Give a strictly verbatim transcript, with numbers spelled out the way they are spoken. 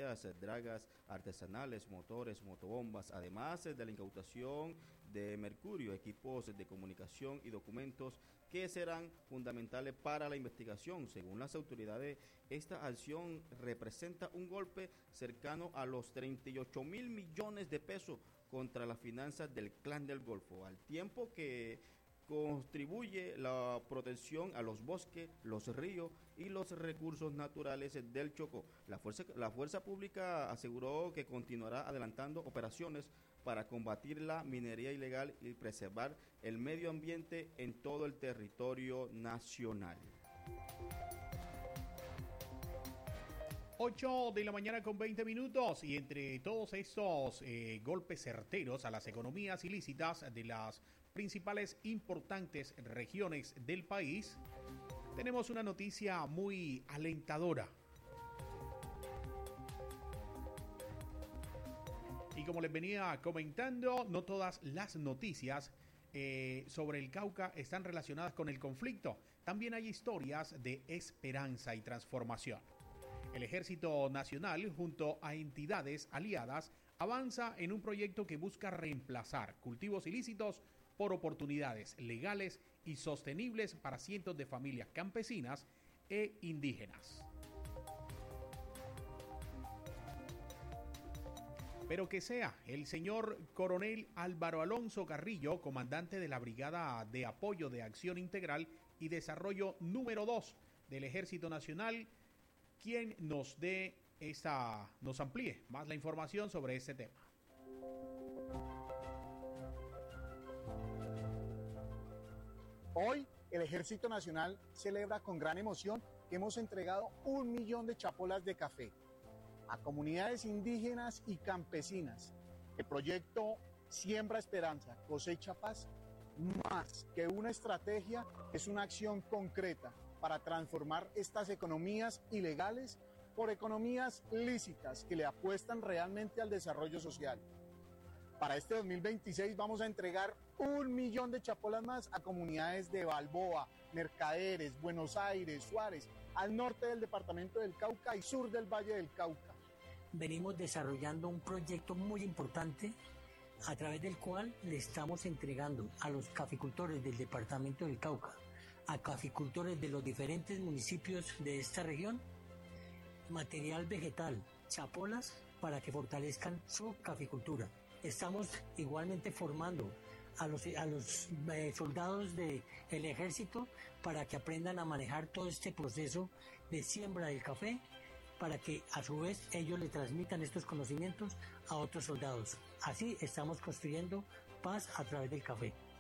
baterías, dragas artesanales, motores, motobombas, además de la incautación de mercurio, equipos de comunicación y documentos que serán fundamentales para la investigación. Según las autoridades, esta acción representa un golpe cercano a los treinta y ocho mil millones de pesos contra las finanzas del Clan del Golfo, al tiempo que contribuye la protección a los bosques, los ríos y los recursos naturales del Chocó. La fuerza, la fuerza pública aseguró que continuará adelantando operaciones para combatir la minería ilegal y preservar el medio ambiente en todo el territorio nacional. ocho de la mañana con veinte minutos, y entre todos estos eh, golpes certeros a las economías ilícitas de las principales importantes regiones del país, tenemos una noticia muy alentadora. Y como les venía comentando, no todas las noticias eh, sobre el Cauca están relacionadas con el conflicto. También hay historias de esperanza y transformación. El Ejército Nacional, junto a entidades aliadas, avanza en un proyecto que busca reemplazar cultivos ilícitos por oportunidades legales y sostenibles para cientos de familias campesinas e indígenas. Pero que sea el señor Coronel Álvaro Alonso Carrillo, comandante de la Brigada de Apoyo de Acción Integral y Desarrollo número dos del Ejército Nacional, quien nos dé esta, nos amplíe más la información sobre este tema. Hoy el Ejército Nacional celebra con gran emoción que hemos entregado un millón de chapolas de café a comunidades indígenas y campesinas. El proyecto Siembra Esperanza, Cosecha Paz, más que una estrategia, es una acción concreta para transformar estas economías ilegales por economías lícitas que le apuestan realmente al desarrollo social. Para este dos mil veintiséis vamos a entregar un millón de chapolas más a comunidades de Balboa, Mercaderes, Buenos Aires, Suárez, al norte del departamento del Cauca y sur del Valle del Cauca. Venimos desarrollando un proyecto muy importante a través del cual le estamos entregando a los caficultores del departamento del Cauca, a caficultores de los diferentes municipios de esta región, material vegetal, chapolas, para que fortalezcan su caficultura. Estamos igualmente formando a los, a los eh, soldados del ejército para que aprendan a manejar todo este proceso de siembra del café, para que a su vez ellos le transmitan estos conocimientos a otros soldados. Así estamos construyendo paz a través del café.